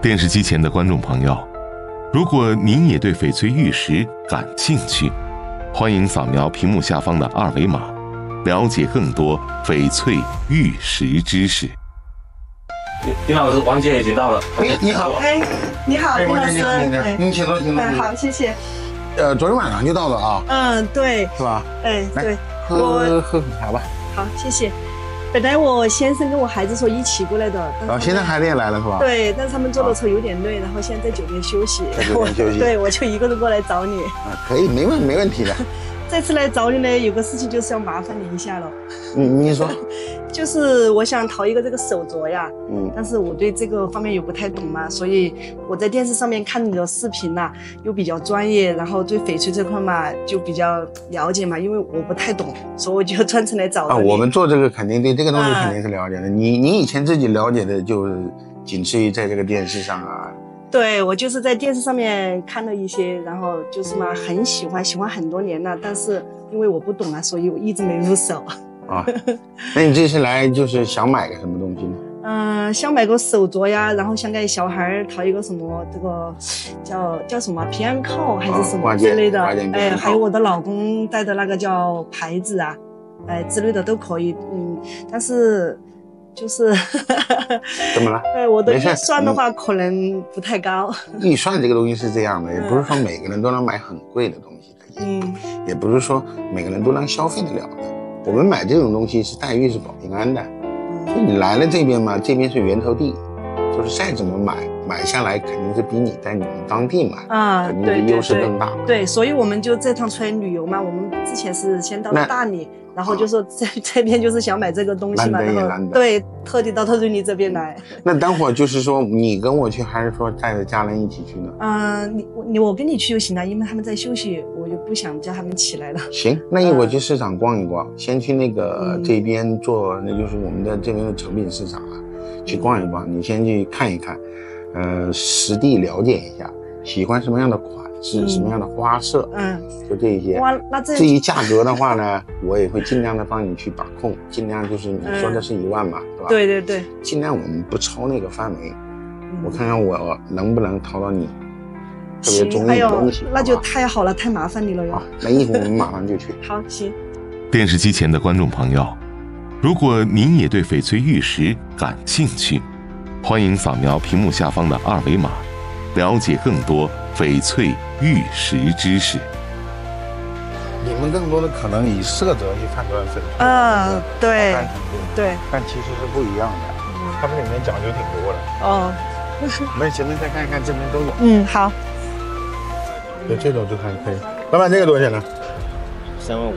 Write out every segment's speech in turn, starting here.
电视机前的观众朋友，如果您也对翡翠玉石感兴趣，欢迎扫描屏幕下方的二维码，了解更多翡翠玉石知识。 丁老师，王姐已经到了。 你好。 哎，你好，丁老师。 您请坐，请坐。 好，谢谢。 昨天晚上就到了啊。 嗯，对。 是吧？ 哎，对。 喝口茶吧。 好，谢谢。本来我先生跟我孩子说一起过来的， 然后现在孩子也来了是吧？ 对，但是他们坐的车有点累，然后现在在酒店休息。 在酒店休息。 对，我就一个人过来找你。 可以，没问题的。 这次来找你呢，有个事情就是要麻烦你一下了。 你说。 就是我想淘一个这个手镯呀，但是我对这个方面又不太懂嘛，所以我在电视上面看你的视频呐，又比较专业，然后对翡翠这块嘛就比较了解嘛，因为我不太懂，所以我就专程来找你。 我们做这个肯定对这个东西肯定是了解的，你以前自己了解的就仅次于在这个电视上啊。 对，我就是在电视上面看了一些，然后就是嘛很喜欢很多年了，但是因为我不懂啊，所以我一直没入手。 啊，那你这次来就是想买个什么东西呢？ 想买个手镯呀，然后想给小孩淘一个什么这个叫什么平安扣还是什么之类的，哎，还有我的老公戴的那个叫牌子啊，哎之类的都可以，但是就是怎么了？ 我的预算的话可能不太高。 预算这个东西是这样的，也不是说每个人都能买很贵的东西的，也不是说每个人都能消费得了的。我们买这种东西是待遇是保平安的，所以你来了这边嘛，这边是源头地，就是再怎么买下来肯定是比你在你们当地买肯定是优势更大。 对，所以我们就这趟出来旅游嘛，我们之前是先到了大理，然后就说在这边就是想买这个东西嘛，然后对，特地到瑞丽这边来。那等会儿就是说你跟我去，还是说带着家人一起去呢？ 我跟你去就行了，因为他们在休息，我就不想叫他们起来了。 行，那一会儿去市场逛一逛，先去那个这边做，那就是我们的这边的成品市场啊，去逛一逛。你先去看一看，实地了解一下，喜欢什么样的款式，什么样的花色，就这些。哇，那至于价格的话呢，我也会尽量的帮你去把控，尽量就是你说的是1万嘛，对吧？ 对对对， 尽量我们不超那个范围，我看看我能不能淘到你特别中意的东西。 那就太好了，太麻烦你了哟。 那一会儿我们马上就去。 好，行。 电视机前的观众朋友，如果您也对翡翠玉石感兴趣，欢迎扫描屏幕下方的二维码，了解更多翡翠玉石知识。 你们更多的可能以色泽去判断翡翠， 对，对， 但其实是不一样的，它们里面讲究挺多的。我们前面再看一看，这边都有。 好。 对，这种就看可以。老板，这个多少钱呢 ？35000。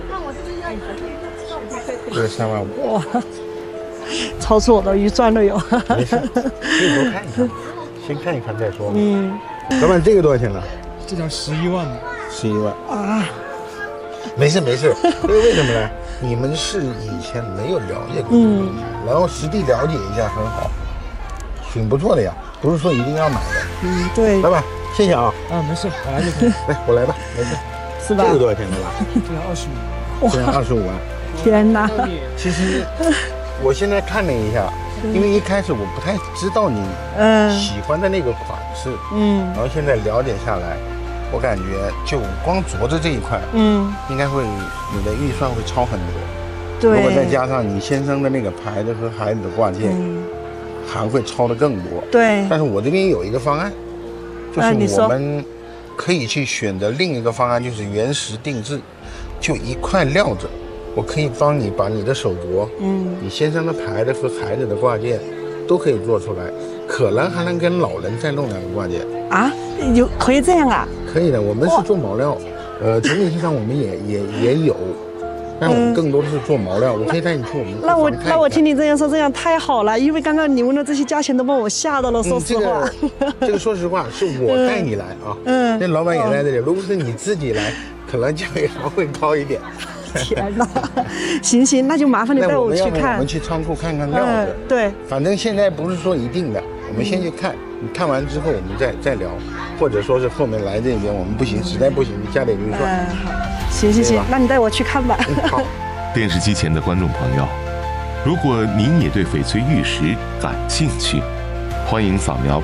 这个35000。 哇，超出我的预算了哟。 没事，可以多看一看，先看一看再说。老板，这个多少钱呢？ 这条11万吗 ？11万啊。没事，因为什么呢？你们是以前没有了解过这个东西，然后实地了解一下很好，挺不错的呀。不是说一定要买的。 对。 老板，谢谢啊。 没事，我来就可以。 来，我来吧，没事。 是吧？ 这个多少钱的吧？ 这要25万。 这要25万。 天哪！ 其实我现在看了一下，因为一开始我不太知道你喜欢的那个款式，然后现在了解下来，我感觉就光镯子这一块，应该会你的预算会超很多。 对。 如果再加上你先生的那个牌子和孩子的挂件，还会超的更多。 对。 但是我这边有一个方案，就是我们可以去选择另一个方案，就是原石定制，就一块料子。我可以帮你把你的手镯，你先生的牌子和孩子的挂件，都可以做出来，可能还能跟老人再弄2个挂件啊？可以这样啊？ 可以的，我们是做毛料，成品市场我们也有，但我们更多的是做毛料。我可以带你去我们那我听你这样说，这样太好了，因为刚刚你问的这些价钱都把我吓到了，说实话。 这个说实话是我带你来啊，那老板也在这里，如果是你自己来，可能价格还会高一点。 天哪，行，那就麻烦你带我去看。 我们去仓库看看料子。 对， 反正现在不是说一定的，我们先去看，你看完之后我们再聊，或者说是后面来这边我们不行，实在不行你加点预算。 好，行，那你带我去看吧。 好。 电视机前的观众朋友，如果您也对翡翠玉石感兴趣，欢迎扫描